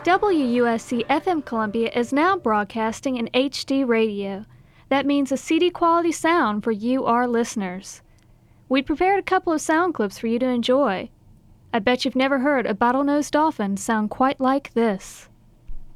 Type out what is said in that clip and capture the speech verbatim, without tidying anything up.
W U S C F M Columbia is now broadcasting in H D radio. That means a C D quality sound for you, our listeners. We'd prepared a couple of sound clips for you to enjoy. I bet you've never heard a bottlenose dolphin sound quite like this.